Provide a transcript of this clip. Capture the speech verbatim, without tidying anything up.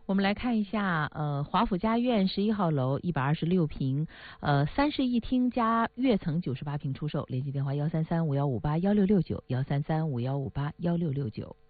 我们来看一下，呃，华府家苑十一号楼一百二十六平，呃，三室一厅加跃层九十八平出售，联系电话幺三三五幺五八幺六六九，幺三三五幺五八幺六六九。